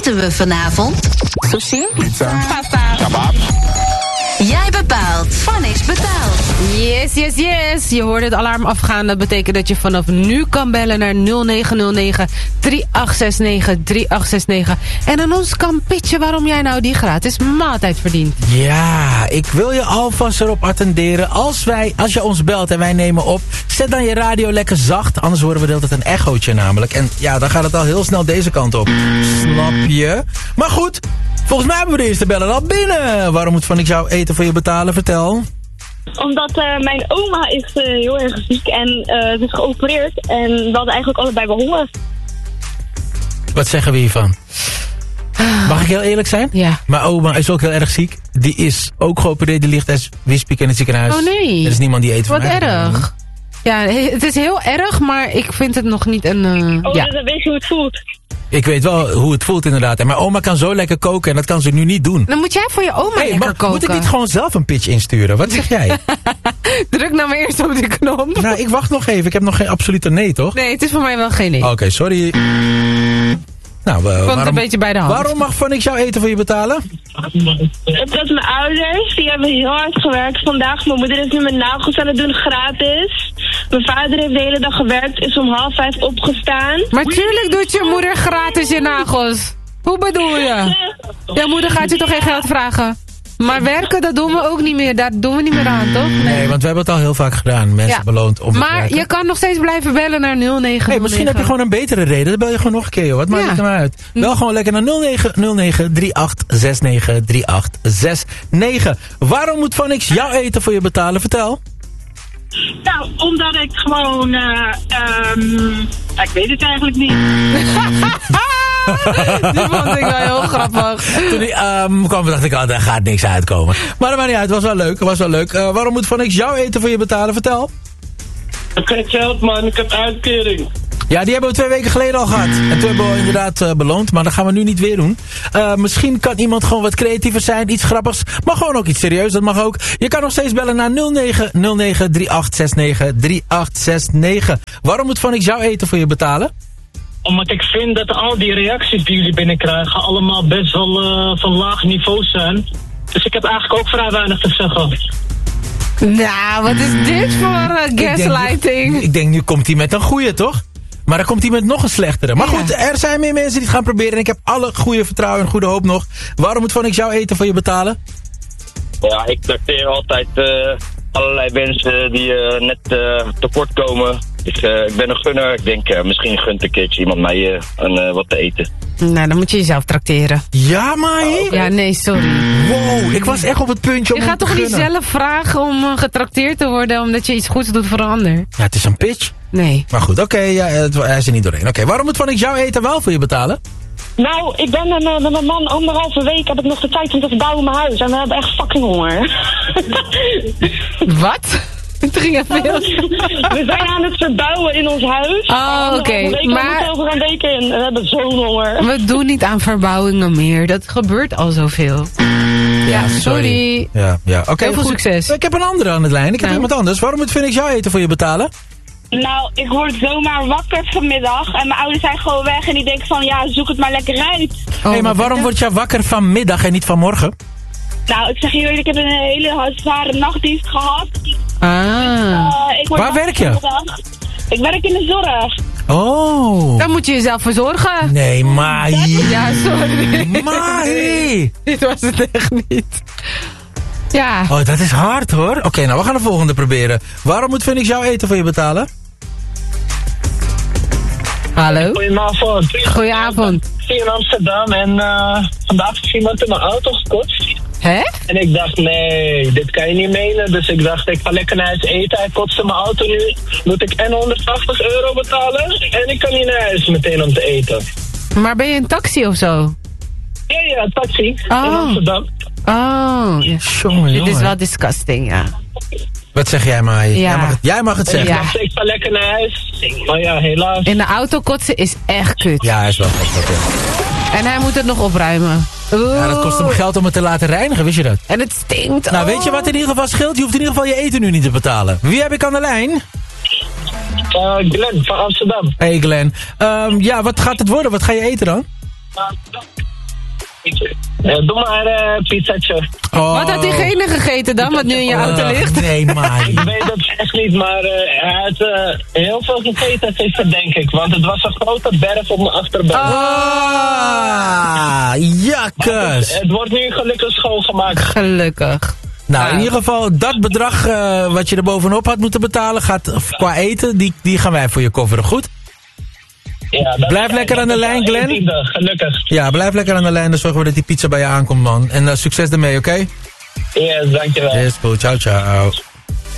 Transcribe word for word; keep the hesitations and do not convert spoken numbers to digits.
eten we vanavond? Sushi? Pizza. Pasta. Kebab. Jij bepaalt. Funnies betaalt. Yes, yes, yes. Je hoort het alarm afgaan. Dat betekent dat je vanaf nu kan bellen naar nul negen nul negen, drie acht zes negen, drie acht zes negen. En aan ons kan pitchen waarom jij nou die gratis maaltijd verdient. Ja, ik wil je alvast erop attenderen. Als, wij, als je ons belt en wij nemen op, zet dan je radio lekker zacht. Anders horen we de hele tijd een echootje namelijk. En ja, dan gaat het al heel snel deze kant op. Snap je? Maar goed, volgens mij hebben we de eerste beller al binnen. Waarom moet Van ik jou eten voor je betalen? Vertel. Omdat uh, mijn oma is uh, heel erg ziek en uh, ze is geopereerd. En we hadden eigenlijk allebei wel honger. Wat zeggen we hiervan? Mag ik heel eerlijk zijn? Ja. Mijn oma is ook heel erg ziek. Die is ook geopereerd. Die ligt als wispiek in het ziekenhuis. Oh nee. Er is niemand die eet van Wat mij. erg. Ja, het is heel erg, maar ik vind het nog niet een... Uh, Oh, ja. dus dan weet je hoe het voelt. Ik weet wel hoe het voelt inderdaad. En mijn oma kan zo lekker koken en dat kan ze nu niet doen. Dan moet jij voor je oma Hey, lekker maar koken. moet ik niet gewoon zelf een pitch insturen? Wat zeg jij? Druk nou maar eerst op die knop. Nou, ik wacht nog even. Ik heb nog geen absolute nee, toch? Nee, het is voor mij wel geen nee. Oké, okay, sorry. Nou, uh, Komt waarom, een beetje bij de hand. waarom mag Van ik jou eten voor je betalen? Dat mijn ouders, die hebben heel hard gewerkt vandaag. Mijn moeder is nu mijn nagels aan het doen gratis. Mijn vader heeft de hele dag gewerkt, is om half vijf opgestaan. Maar tuurlijk doet je moeder gratis je nagels. Hoe bedoel je? Jouw moeder gaat je toch geen geld vragen? Maar werken, dat doen we ook niet meer. Daar doen we niet meer aan, toch? Nee, nee want we hebben het al heel vaak gedaan. Mensen Ja. beloond om Maar werken. je kan nog steeds blijven bellen naar nul negen nul negen. Hey, misschien heb je gewoon een betere reden. Dan bel je gewoon nog een keer, joh. Wat maakt Ja. het er maar uit? Bel gewoon lekker naar nul negen nul negen, drie acht zes negen, drie acht zes negen. Waarom moet Van X jouw eten voor je betalen? Vertel. Nou, omdat ik gewoon, uh, um, ik weet het eigenlijk niet. Die vond ik wel heel grappig. Toen ik um, kwam, dacht ik, oh, daar gaat niks uitkomen. Maar dat maakt niet uit. Het was wel leuk. Het was wel leuk. Uh, waarom moet Van X jouw eten voor je betalen? Vertel. Ik heb geen geld, man. Ik heb uitkering. Ja, die hebben we twee weken geleden al gehad. En toen hebben we inderdaad uh, beloond, maar dat gaan we nu niet weer doen. Uh, misschien kan iemand gewoon wat creatiever zijn, iets grappigs. Maar gewoon ook iets serieus, dat mag ook. Je kan nog steeds bellen naar nul negen nul negen, drie acht zes negen, drie acht zes negen. Waarom moet Van X jouw eten voor je betalen? Omdat ik vind dat al die reacties die jullie binnenkrijgen allemaal best wel uh, van laag niveau zijn. Dus ik heb eigenlijk ook vrij weinig te zeggen. Nou, wat is dit voor uh, gaslighting? Ik denk, ik denk, nu komt hij met een goeie, toch? Maar dan komt hij met nog een slechtere. Maar Ja. goed, er zijn meer mensen die het gaan proberen. En ik heb alle goede vertrouwen en goede hoop nog. Waarom moet Van X jouw eten voor je betalen? Ja, ik trakteer altijd uh, allerlei mensen die uh, net uh, tekort komen. Dus uh, ik ben een gunner. Ik denk, uh, misschien gunt een keertje iemand mij uh, een, uh, wat te eten. Nou, dan moet je jezelf trakteren. Ja, Mai? Ja, nee, sorry. Wow, ik was echt op het puntje om Je hem gaat te toch niet gunnen. zelf vragen om uh, getrakteerd te worden omdat je iets goeds doet voor een ander? Ja, het is een pitch. Nee. Maar goed, oké, okay, ja, het- hij is er niet doorheen. Oké, okay, waarom moet Van X jouw eten wel voor je betalen? Nou, ik ben met, mijn- met mijn man anderhalve week, heb ik nog de tijd om te verbouwen in mijn huis. En we hebben echt fucking honger. Wat? Het ging even heel... We zijn aan het verbouwen in ons huis. Oh, oké, Anderhalve week, maar- We moeten over een week in. En we hebben zo'n honger. We doen niet aan verbouwingen meer. Dat gebeurt al zoveel. Ja, sorry. Ja, ja. oké. Heel veel goed. succes. Ik heb een andere aan het lijn. Ik heb Nou. iemand anders. Waarom moet Van X jouw eten voor je betalen? Nou, ik word zomaar wakker vanmiddag. En mijn ouders zijn gewoon weg. En die denken van, ja, zoek het maar lekker uit. Hé, hey, maar wat waarom is word je wakker vanmiddag en niet vanmorgen? Nou, ik zeg je eerlijk, ik heb een hele zware nachtdienst gehad. Ah. Uh, ik word Waar wakker werk je? vanmiddag. Ik werk in de zorg. Oh. Dan moet je jezelf verzorgen. Nee, Mai. Ja, sorry. Mai. Dit was het echt niet. Ja. Oh, dat is hard hoor. Oké, okay, nou we gaan de volgende proberen. Waarom moet Van X jouw eten voor je betalen? Hallo. Goedenavond. Goedenavond. Ik zie in Amsterdam en uh, vandaag is iemand in mijn auto gekotst. Hè? En ik dacht, nee, dit kan je niet menen. Dus ik dacht, ik ga lekker naar huis eten. Hij kotste mijn auto nu. Moet ik en honderdtachtig euro betalen. En ik kan niet naar huis meteen om te eten. Maar ben je een taxi of zo? Ja, ja, taxi. In Oh. Amsterdam. Oh. Ja. Jongen, Dit is jongen. wel disgusting, ja. Wat zeg jij, Mai? Ja. Jij, mag het, jij mag het Ik zeggen. Ja. dacht, ik ga lekker naar huis. Maar ja, helaas. In de auto kotsen is echt kut. Ja, hij is wel goed. Ja. En hij moet het nog opruimen. Oeh. Ja, dat kost hem geld om het te laten reinigen, wist je dat? En het stinkt. Nou, Oh. weet je wat in ieder geval scheelt? Je hoeft in ieder geval je eten nu niet te betalen. Wie heb ik aan de lijn? Uh, Glenn van Amsterdam. Hey Glenn. Um, ja, wat gaat het worden? Wat ga je eten dan? Ja, doe maar een uh, pizzatje. Oh. Wat had diegene gegeten dan, wat nu in je auto Ach, ligt? nee, maar. Ik weet het echt niet, maar uh, hij had uh, heel veel gegeten gisteren, denk ik. Want het was een grote berg op mijn achterband. Ah, jakkes. Het, het wordt nu gelukkig schoongemaakt. Gelukkig. Nou, Ja. in ieder geval, dat bedrag uh, wat je er bovenop had moeten betalen, gaat qua eten, die, die gaan wij voor je coveren, goed? Ja, dat Blijf is- lekker aan de dat is lijn, wel Glenn. één tiende, gelukkig. Ja, blijf lekker aan de lijn, dan zorgen we dat die pizza bij je aankomt, man. En uh, succes ermee, oké? Okay? Yes, dankjewel. Is goed, ciao, ciao.